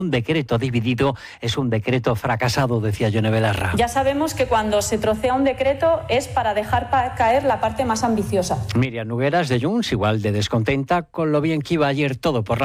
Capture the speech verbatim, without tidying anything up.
Un decreto dividido es un decreto fracasado, decía Yone Belarra. Ya sabemos que cuando se trocea un decreto es para dejar pa- caer la parte más ambiciosa. Miriam Nogueras de Junts, igual de descontenta con lo bien que iba ayer todo por la